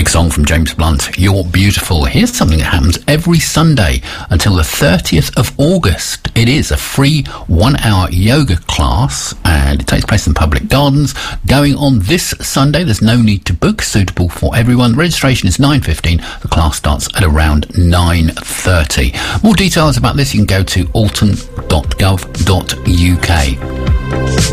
Big song from James Blunt, You're Beautiful. Here's something that happens every Sunday until the 30th of August. It is a free 1-hour yoga class and it takes place in public gardens. Going on this Sunday, there's no need to book, suitable for everyone. Registration is £9.15. The class starts at around 9:30. More details about this, you can go to alton.gov.uk.